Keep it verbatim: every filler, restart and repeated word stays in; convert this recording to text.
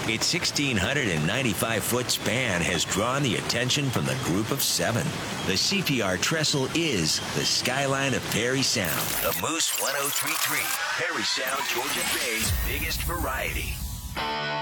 Its one thousand six hundred ninety-five foot span has drawn the attention from the Group of Seven. The C P R trestle is the skyline of Perry Sound. The Moose ten thirty-three, Perry Sound, Georgian Bay's biggest variety.